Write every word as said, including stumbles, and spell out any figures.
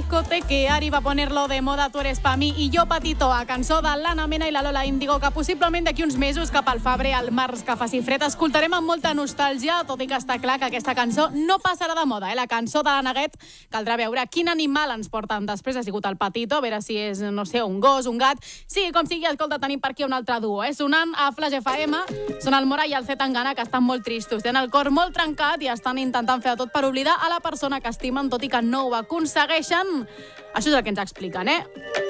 discoteque. Ari va a ponerlo de moda, tu eres pa mi i jo patito, a cançó de l'Anna Mena i la Lola Índigo, que possiblement d'aquí uns mesos, cap al febrer, al març, que faci fred, escoltarem amb molta nostàlgia, tot i que està clar que aquesta cançó no passarà de moda, eh? La cançó de la Neguet, caldrà veure quin animal ens porten després, ha sigut el patito, a veure si és, no sé, un gos, un gat. Sí, com sigui, escolta, tenim per aquí un altre duo, eh? Sonant a Flash F M, són el Mora i el Zetangana, que estan molt tristos, tenen el cor molt trencat i estan intentant fer de tot per oblidar a la persona que estimen, tot i que no ho aconsegueixen. Això és el que ens expliquen, eh?